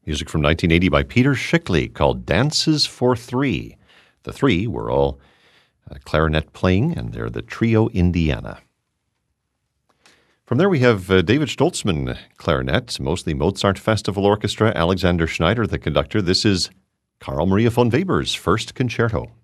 Music from 1980 by Peter Schickli called Dances for Three. The three were all clarinet playing, and they're the Trio Indiana. From there we have David Stoltzman clarinet, mostly Mozart Festival Orchestra, Alexander Schneider the conductor. This is Carl Maria von Weber's first concerto.